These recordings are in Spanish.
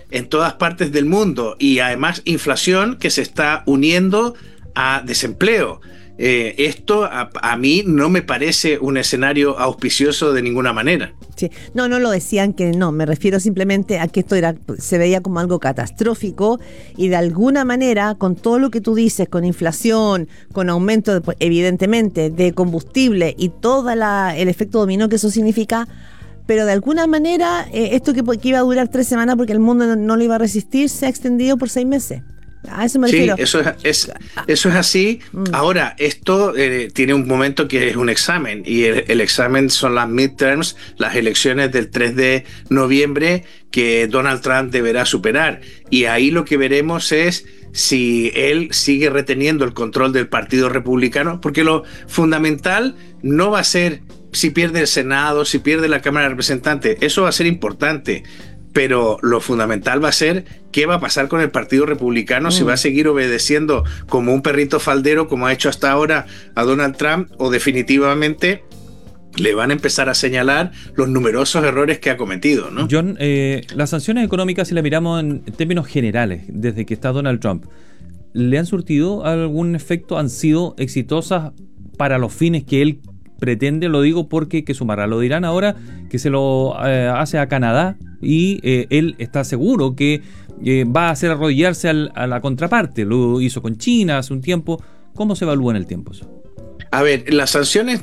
en todas partes del mundo y además inflación que se está uniendo a desempleo. Esto a mí no me parece un escenario auspicioso de ninguna manera. Sí. No lo decían que no, me refiero simplemente a que esto se veía como algo catastrófico y de alguna manera, con todo lo que tú dices, con inflación, con aumento, evidentemente, de combustible y todo el efecto dominó que eso significa, pero de alguna manera esto que iba a durar 3 semanas porque el mundo no lo iba a resistir, se ha extendido por 6 meses. A eso me refiero. Sí, eso es así. Ahora, esto tiene un momento que es un examen, y el examen son las midterms, las elecciones del 3 de noviembre que Donald Trump deberá superar. Y ahí lo que veremos es si él sigue reteniendo el control del Partido Republicano, porque lo fundamental no va a ser si pierde el Senado, si pierde la Cámara de Representantes. Eso va a ser importante. Pero lo fundamental va a ser qué va a pasar con el Partido Republicano, si va a seguir obedeciendo como un perrito faldero, como ha hecho hasta ahora a Donald Trump, o definitivamente le van a empezar a señalar los numerosos errores que ha cometido, ¿no? John, las sanciones económicas, si las miramos en términos generales, desde que está Donald Trump, ¿le han surtido algún efecto? ¿Han sido exitosas para los fines que él pretende? Lo digo porque, ¿qué sumará? Lo dirán ahora que se lo hace a Canadá y él está seguro que va a hacer arrodillarse a la contraparte. Lo hizo con China hace un tiempo. ¿Cómo se evalúa en el tiempo eso? A ver, las sanciones,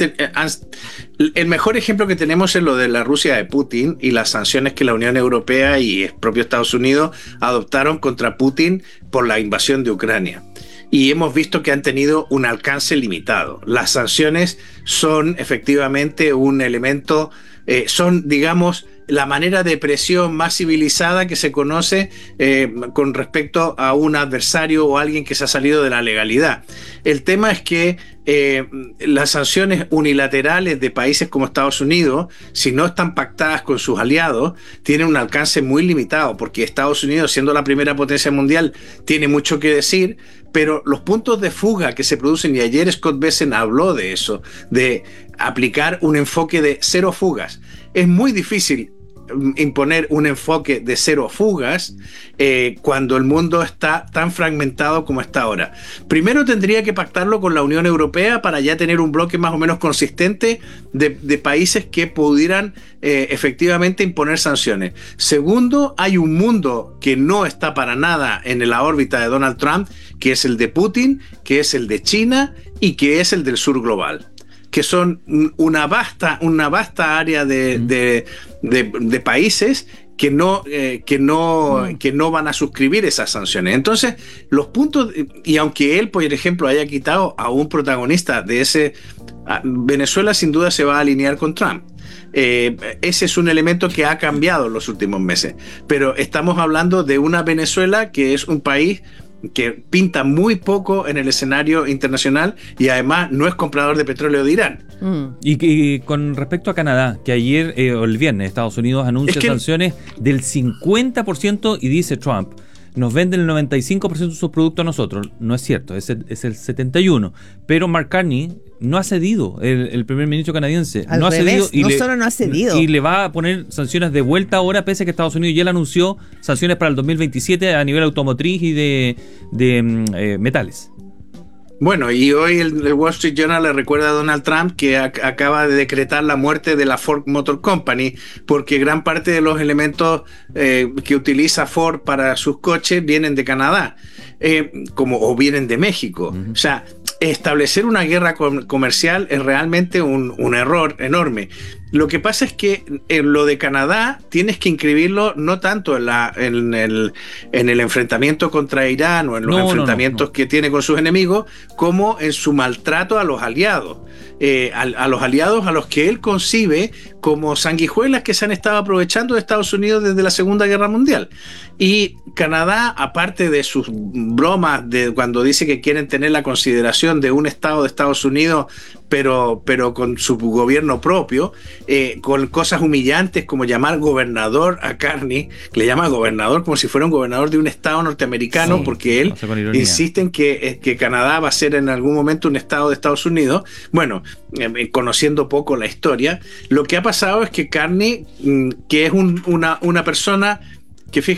el mejor ejemplo que tenemos es lo de la Rusia de Putin y las sanciones que la Unión Europea y el propio Estados Unidos adoptaron contra Putin por la invasión de Ucrania. Y hemos visto que han tenido un alcance limitado. Las sanciones son efectivamente un elemento, son, digamos, la manera de presión más civilizada que se conoce con respecto a un adversario o alguien que se ha salido de la legalidad. El tema es que las sanciones unilaterales de países como Estados Unidos, si no están pactadas con sus aliados, tienen un alcance muy limitado, porque Estados Unidos, siendo la primera potencia mundial, tiene mucho que decir, pero los puntos de fuga que se producen, y ayer Scott Bessent habló de eso, de aplicar un enfoque de 0 fugas. Es muy difícil imponer un enfoque de 0 fugas cuando el mundo está tan fragmentado como está ahora. Primero tendría que pactarlo con la Unión Europea para ya tener un bloque más o menos consistente de países que pudieran efectivamente imponer sanciones. Segundo, hay un mundo que no está para nada en la órbita de Donald Trump, que es el de Putin, que es el de China y que es el del sur global, que son una vasta área de países que no van a suscribir esas sanciones. Entonces, los puntos, y aunque él, por ejemplo, haya quitado a un protagonista de ese, Venezuela sin duda se va a alinear con Trump. Ese es un elemento que ha cambiado en los últimos meses. Pero estamos hablando de una Venezuela que es un país que pinta muy poco en el escenario internacional y además no es comprador de petróleo de Irán. Y con respecto a Canadá, que ayer o el viernes Estados Unidos anuncia sanciones del 50% y dice Trump, nos venden el 95% de sus productos a nosotros. No es cierto, es el 71%. Pero Mark Carney no ha cedido, el primer ministro canadiense. Al no revés, ha cedido. Solo no ha cedido. Y le va a poner sanciones de vuelta ahora, pese a que Estados Unidos ya le anunció sanciones para el 2027 a nivel automotriz y de metales. Bueno, y hoy el Wall Street Journal le recuerda a Donald Trump que acaba de decretar la muerte de la Ford Motor Company, porque gran parte de los elementos que utiliza Ford para sus coches vienen de Canadá, o vienen de México. O sea, establecer una guerra comercial es realmente un error enorme. Lo que pasa es que en lo de Canadá tienes que inscribirlo no tanto en el enfrentamiento contra Irán o en los enfrentamientos que tiene con sus enemigos, como en su maltrato a los aliados. A los aliados a los que él concibe como sanguijuelas que se han estado aprovechando de Estados Unidos desde la Segunda Guerra Mundial. Y Canadá, aparte de sus bromas de cuando dice que quieren tener la consideración de un estado de Estados Unidos, pero con su gobierno propio, con cosas humillantes como llamar gobernador a Carney, le llama gobernador como si fuera un gobernador de un estado norteamericano, sí, porque él insiste en que Canadá va a ser en algún momento un estado de Estados Unidos. Bueno, conociendo poco la historia, lo que ha pasado es que Carney, que es una persona que, fíjate,